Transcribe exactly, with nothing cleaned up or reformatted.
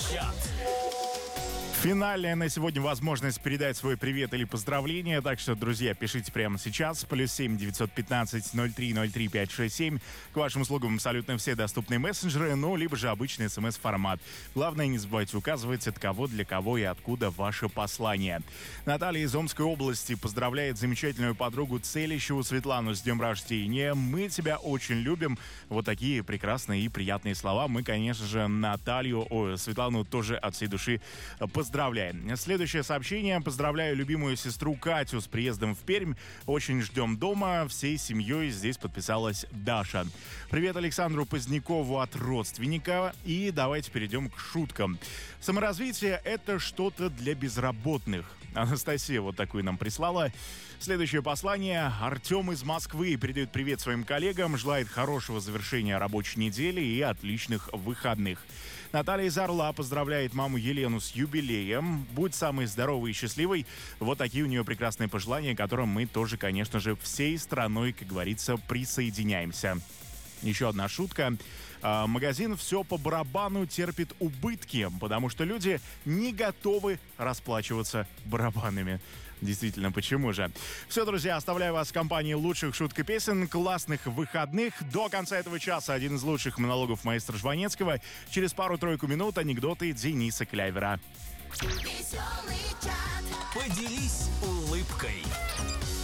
чат. Финальная на сегодня возможность передать свой привет или поздравление. Так что, друзья, пишите прямо сейчас. Плюс семь девятьсот пятнадцать ноль три ноль три пять шесть семь. К вашим услугам абсолютно все доступные мессенджеры, ну, либо же обычный смс-формат. Главное, не забывайте указывать, от кого, для кого и откуда ваше послание. Наталья из Омской области поздравляет замечательную подругу Целищеву Светлану с днем рождения. Мы тебя очень любим. Вот такие прекрасные и приятные слова. Мы, конечно же, Наталью, о, Светлану тоже от всей души поздравляем. Поздравляем. Следующее сообщение. Поздравляю любимую сестру Катю с приездом в Пермь. Очень ждем дома. Всей семьей здесь подписалась Даша. Привет Александру Позднякову от родственника. И давайте перейдем к шуткам. Саморазвитие — это что-то для безработных. Анастасия вот такую нам прислала. Следующее послание. Артем из Москвы передает привет своим коллегам, желает хорошего завершения рабочей недели и отличных выходных. Наталья из Орла поздравляет маму Елену с юбилеем. Будь самой здоровой и счастливой. Вот такие у нее прекрасные пожелания, к которым мы тоже, конечно же, всей страной, как говорится, присоединяемся. Еще одна шутка. Магазин «Все по барабану» терпит убытки, потому что люди не готовы расплачиваться барабанами. Действительно, почему же? Все, друзья, оставляю вас в компании лучших шуток и песен. Классных выходных. До конца этого часа один из лучших монологов маэстро Жванецкого. Через пару-тройку минут анекдоты Дениса Клявера. Поделись улыбкой.